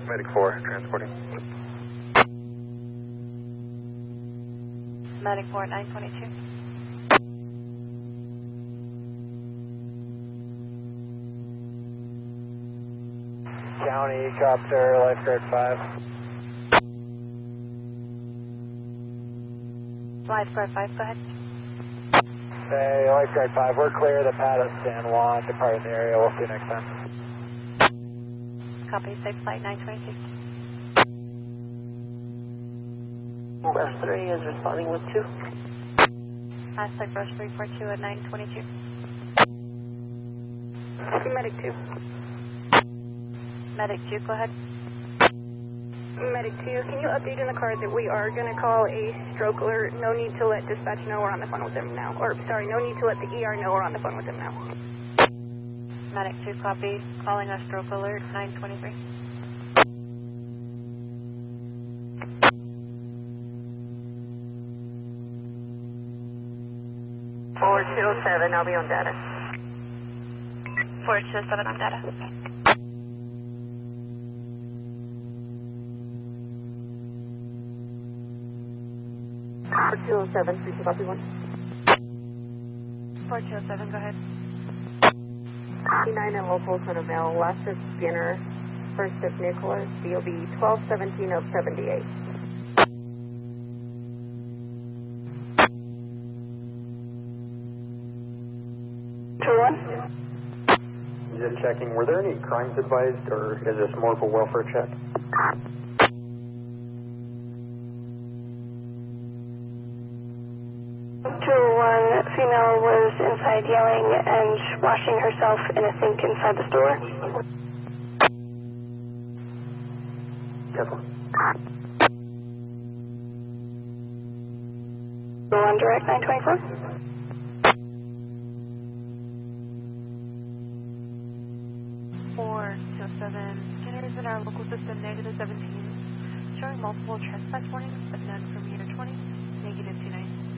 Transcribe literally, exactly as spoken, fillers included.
Medic four, transporting. Medic four, nine twenty-two. County, copter, lifeguard five. Lifeguard five, go ahead. Hey, lifeguard five, we're clear. The pad is San Juan, departing the area. We'll see you next time. Copy, safe flight nine twenty-two. Brush three is responding with two. Aztec Brush three four two at nine twenty-two. Medic two. Medic two, go ahead. Medic two, can you update in the card that we are going to call a stroke alert? No need to let dispatch know we're on the phone with them now. Or, sorry, no need to let the E R know we're on the phone with them now. Medic two, copy. Calling a stroke alert, nine twenty-three. four two oh seven, I'll be on data. four two seven on data. four two oh seven, three two copy one. four two oh seven, go ahead. T nine and local son of mail, last of Skinner, first of Nicholas, D O B twelve seventeen of seventy-eight. two one. Just checking, were there any crimes advised, or is this more of a welfare check? two one, female was inside yelling and washing herself in a sink inside the store. Careful. Go on direct nine twenty-four. four two oh seven, generators in our local system, negative seventeen. Showing multiple trespass warnings, but none for meter twenty, negative two nine.